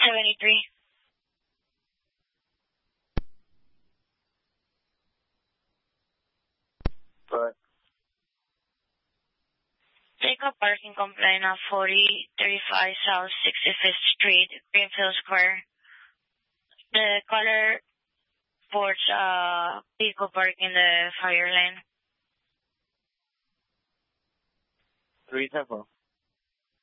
73. But Take a parking complaint of 4035 South 65th Street, Greenfield Square. The caller reports vehicle park in the fire lane. 374.